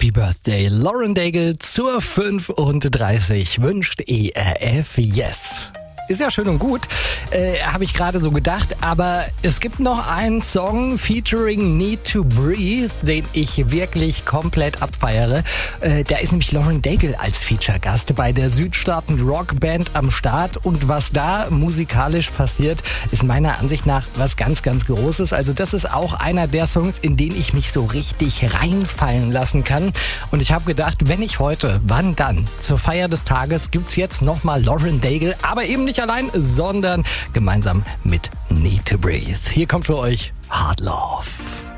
Happy Birthday, Lauren Daigle zur 35 wünscht ERF Yes. Ist ja schön und gut, habe ich gerade so gedacht, aber es gibt noch einen Song featuring Need to Breathe, den ich wirklich komplett abfeiere. Da ist nämlich Lauren Daigle als Feature-Gast bei der Südstaaten-Rockband am Start und was da musikalisch passiert, ist meiner Ansicht nach was ganz, ganz Großes. Also das ist auch einer der Songs, in den ich mich so richtig reinfallen lassen kann. Und ich habe gedacht, wenn nicht heute, wann dann? Zur Feier des Tages gibt's jetzt nochmal Lauren Daigle, aber eben nicht allein, sondern gemeinsam mit Need to Breathe. Hier kommt für euch Hard Love.